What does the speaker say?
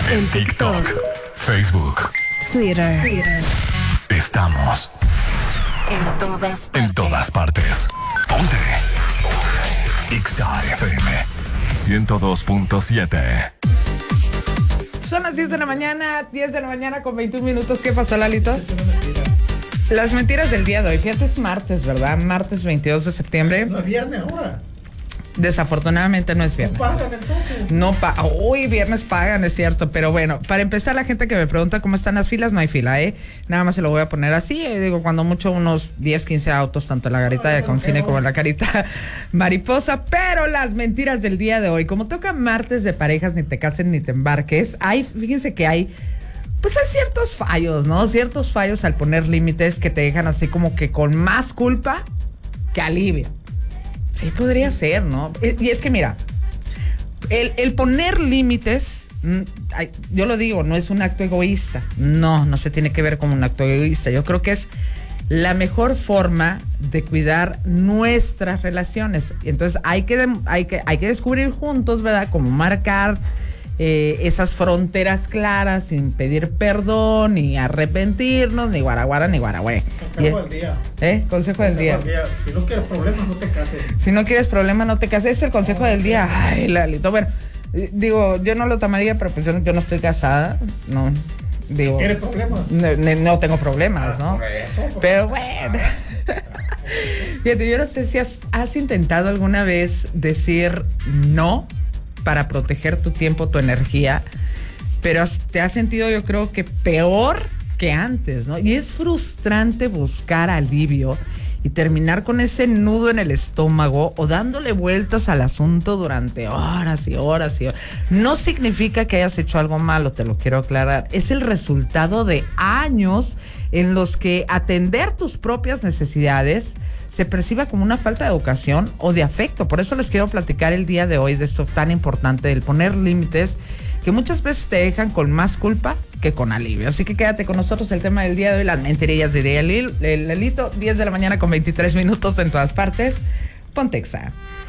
En TikTok, Facebook, Twitter. Estamos en todas partes. Ponte XAFM 102.7. Son las 10 de la mañana con 21 minutos. ¿Qué pasó, Lalito? Las mentiras del día de hoy. Fíjate, es martes, ¿verdad? Martes 22 de septiembre. No es viernes ahora. Desafortunadamente no es viernes. ¿No pagan entonces? No pagan. Uy, viernes pagan, es cierto. Pero bueno, para empezar, la gente que me pregunta cómo están las filas, no hay fila, ¿eh? Nada más se lo voy a poner así. Digo, cuando mucho unos 10, 15 autos, tanto en la garita de Concine como en la carita mariposa. Pero las mentiras del día de hoy. Como toca martes de parejas, ni te cases ni te embarques. Fíjense que hay ciertos fallos, ¿no? Ciertos fallos al poner límites que te dejan así como que con más culpa que alivio. Sí, podría ser, ¿no? Y es que mira, el poner límites, yo lo digo, no es un acto egoísta. No se tiene que ver como un acto egoísta. Yo creo que es la mejor forma de cuidar nuestras relaciones. Entonces hay que descubrir juntos, ¿verdad? Cómo marcar esas fronteras claras sin pedir perdón, ni arrepentirnos, ni guaraguara, ni guaragüe. Consejo del día. Consejo del día. Si no quieres problemas, no te cases. Si no quieres problemas, no te cases. Es el consejo del día. Ay, Lalito. Bueno, digo, yo no lo tomaría, pero pues yo no estoy casada. No. Digo, ¿Quieres problemas? No tengo problemas, ¿no? Por eso. Pero bueno. Fíjate, yo no sé si has intentado alguna vez decir no para proteger tu tiempo, tu energía, pero te has sentido, yo creo que peor que antes, ¿no? Y es frustrante buscar alivio y terminar con ese nudo en el estómago o dándole vueltas al asunto durante horas y horas y horas. No significa que hayas hecho algo malo, te lo quiero aclarar. Es el resultado de años en los que atender tus propias necesidades se perciba como una falta de educación o de afecto. Por eso les quiero platicar el día de hoy de esto tan importante, del poner límites, que muchas veces te dejan con más culpa que con alivio. Así que quédate con nosotros, el tema del día de hoy, las mentirillas de Lalito, 10 de la mañana con 23 minutos en todas partes. Ponte Exa.